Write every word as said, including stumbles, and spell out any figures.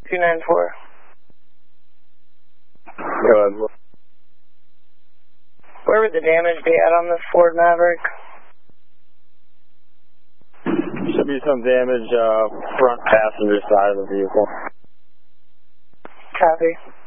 two nine four. Go ahead. Where would the damage be at on this Ford Maverick? Should be some damage uh, front passenger side of the vehicle. Copy.